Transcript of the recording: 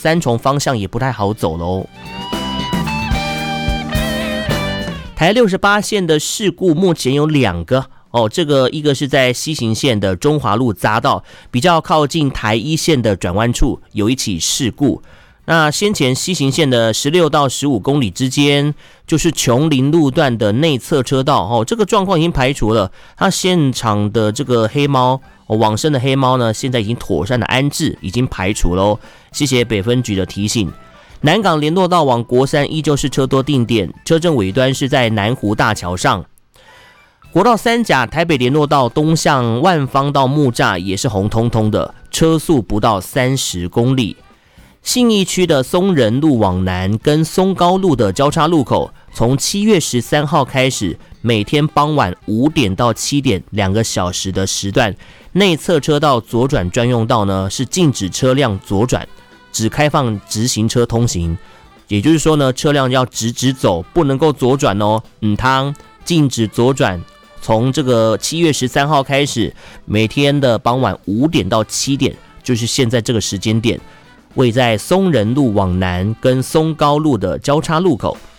三重方向也不太好走喽。台68线的事故目前有2个这个一个是在西行线的中华路匝道，比较靠近台一线的转弯处有一起事故。那先前西行线的16到15公里之间，就是琼林路段的内侧车道这个状况已经排除了。它现场的这个黑猫往生的黑猫呢，现在已经妥善的安置，已经排除喽。谢谢北分局的提醒。南港联络道往国三依旧是车多定点，车阵尾端是在南湖大桥上。国道三甲台北联络道东向万方到木栅也是红彤彤的，车速不到30公里。信义区的松仁路往南跟松高路的交叉路口，从7月13号开始，每天傍晚5点到7点2个小时的时段，内侧车道左转专用道呢是禁止车辆左转，只开放直行车通行。也就是说呢，车辆要直走，不能够左转哦。禁止左转。从这个7月13号开始，每天的傍晚5点到7点，就是现在这个时间点，位在松仁路往南跟松高路的交叉路口，